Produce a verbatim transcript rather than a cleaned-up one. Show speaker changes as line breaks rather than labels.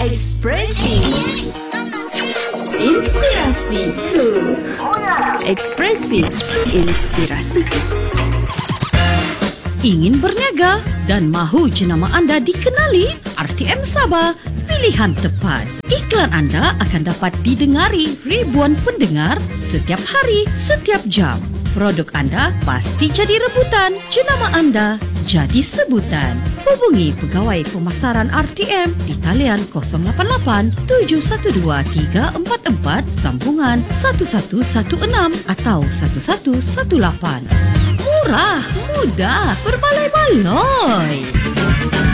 Ekspresi Inspirasi Ekspresi Inspirasi.
Ingin berniaga dan mahu jenama anda dikenali? R T M Sabah, pilihan tepat. Iklan anda akan dapat didengari ribuan pendengar setiap hari, setiap jam. Produk anda pasti jadi rebutan. Jenama anda jadi sebutan. Hubungi Pegawai Pemasaran R T M di talian kosong lapan lapan tujuh satu dua tiga empat empat sambungan satu satu satu enam atau satu satu satu lapan. Murah, mudah, berbaloi-baloi.